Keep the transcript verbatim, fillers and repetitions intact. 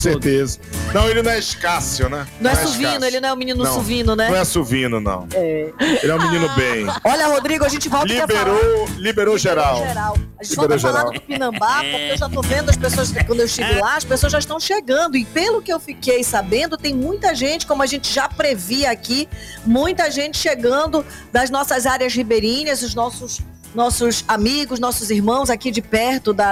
certeza. Não, ele não é Escácio, né? Não, não é Suvino, Escácio. Ele não é o menino não, Suvino, né? Não é Suvino, não. É. Ele é um menino ah. bem. Olha, Rodrigo, a gente volta liberou, a liberou, liberou geral. geral. A gente volta a falar do Tupinambá, porque eu já tô vendo as pessoas, quando eu estive lá, as pessoas já estão chegando. E pelo que eu fiquei sabendo, tem muita gente, como a gente já previa aqui, muita gente chegando das nossas áreas ribeirinhas, os nossos, nossos amigos, nossos irmãos aqui de perto da